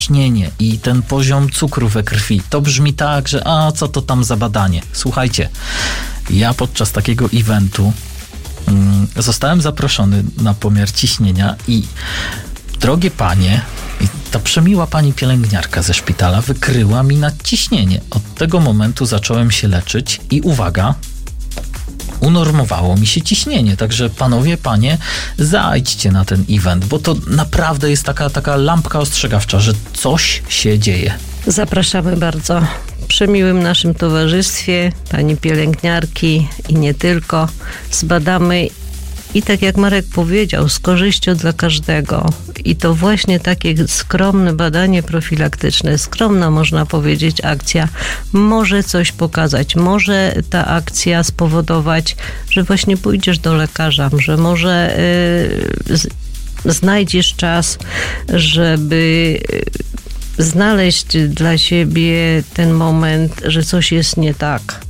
ciśnienie i ten poziom cukru we krwi. To brzmi tak, że co to tam za badanie? Słuchajcie, ja podczas takiego eventu zostałem zaproszony na pomiar ciśnienia i drogie panie, i ta przemiła pani pielęgniarka ze szpitala wykryła mi nadciśnienie. Od tego momentu zacząłem się leczyć i uwaga, unormowało mi się ciśnienie. Także panowie, panie, zajdźcie na ten event, bo to naprawdę jest taka lampka ostrzegawcza, że coś się dzieje. Zapraszamy bardzo. Przy miłym naszym towarzystwie, pani pielęgniarki i nie tylko, zbadamy i tak jak Marek powiedział, z korzyścią dla każdego. I to właśnie takie skromne badanie profilaktyczne, skromna można powiedzieć akcja, może coś pokazać. Może ta akcja spowodować, że właśnie pójdziesz do lekarza, że może znajdziesz czas, żeby znaleźć dla siebie ten moment, że coś jest nie tak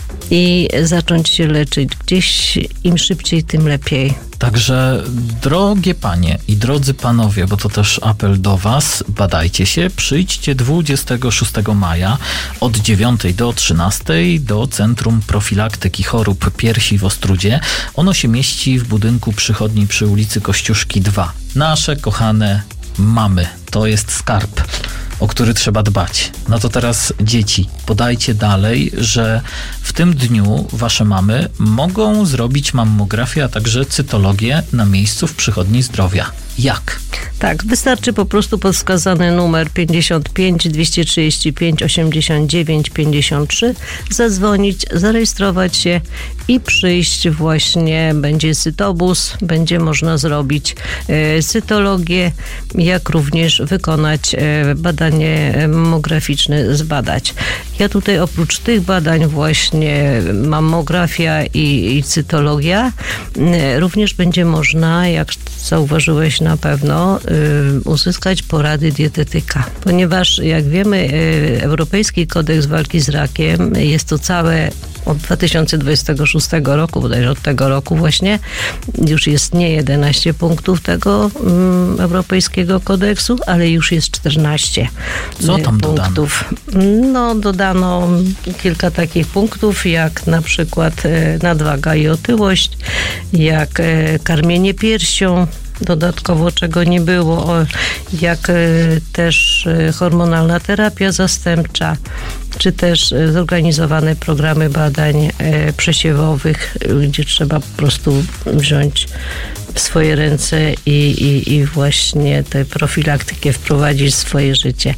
i zacząć się leczyć. Gdzieś im szybciej, tym lepiej. Także drogie panie i drodzy panowie, bo to też apel do was, badajcie się, przyjdźcie 26 maja od 9 do 13 do Centrum Profilaktyki Chorób Piersi w Ostródzie. Ono się mieści w budynku przychodni przy ulicy Kościuszki 2. Nasze kochane mamy, to jest skarb, o który trzeba dbać. No to teraz dzieci, podajcie dalej, że w tym dniu wasze mamy mogą zrobić mammografię, a także cytologię na miejscu w przychodni zdrowia. Jak? Tak, wystarczy po prostu podskazany numer 55 235 89 53, zadzwonić, zarejestrować się i przyjść właśnie. Będzie cytobus, będzie można zrobić cytologię, jak również wykonać badanie mammograficzne, zbadać. Ja tutaj oprócz tych badań właśnie mammografia i cytologia, również będzie można, jak zauważyłeś na pewno, uzyskać porady dietetyka. Ponieważ jak wiemy, Europejski Kodeks Walki z Rakiem jest to całe od 2026 roku, bodajże od tego roku właśnie, już jest nie 11 punktów tego Europejskiego Kodeksu, ale już jest 14 Co tam punktów. No, dodano kilka takich punktów, jak na przykład nadwaga i otyłość, jak karmienie piersią, dodatkowo czego nie było, jak też hormonalna terapia zastępcza, czy też zorganizowane programy badań przesiewowych, gdzie trzeba po prostu wziąć w swoje ręce i właśnie tę profilaktykę wprowadzić w swoje życie.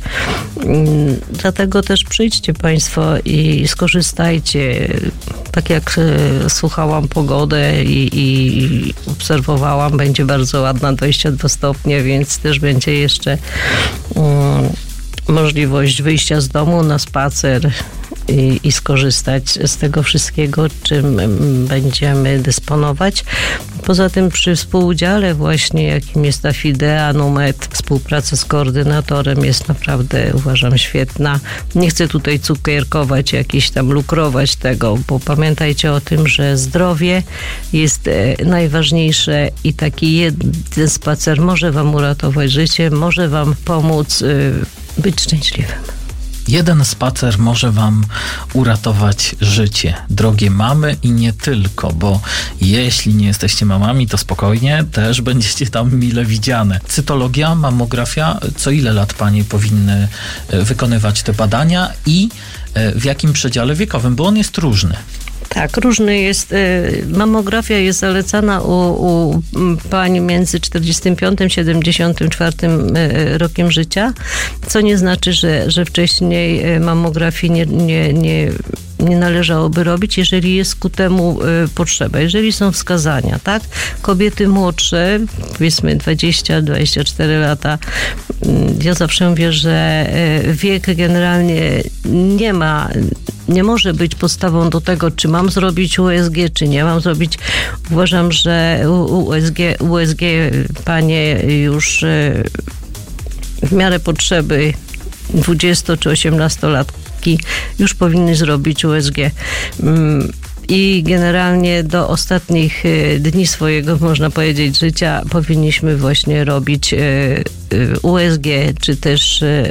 Dlatego też przyjdźcie Państwo i skorzystajcie. Tak jak słuchałam pogodę i obserwowałam, będzie bardzo ładna, 22 stopnie, więc też będzie jeszcze możliwość wyjścia z domu na spacer i skorzystać z tego wszystkiego, czym będziemy dysponować. Poza tym przy współudziale właśnie, jakim jest ta Fidea Numet, współpraca z koordynatorem jest naprawdę, uważam, świetna. Nie chcę tutaj cukierkować, jakieś tam lukrować tego, bo pamiętajcie o tym, że zdrowie jest najważniejsze i taki jeden spacer może wam uratować życie, może wam pomóc być szczęśliwym. Jeden spacer może wam uratować życie. Drogie mamy i nie tylko, bo jeśli nie jesteście mamami, to spokojnie, też będziecie tam mile widziane. Cytologia, mammografia, co ile lat panie powinny wykonywać te badania i w jakim przedziale wiekowym, bo on jest różny. Tak, różny jest. Mammografia jest zalecana u pań między 45 a 74 rokiem życia, co nie znaczy, że wcześniej mammografii nie należałoby robić, jeżeli jest ku temu potrzeba, jeżeli są wskazania, tak? Kobiety młodsze, powiedzmy 20-24 lata, ja zawsze mówię, że wiek generalnie nie może być podstawą do tego, czy mam zrobić USG, czy nie mam zrobić. Uważam, że USG panie już w miarę potrzeby 20 czy 18-latki już powinny zrobić USG. i generalnie do ostatnich dni swojego, można powiedzieć, życia powinniśmy właśnie robić USG, czy też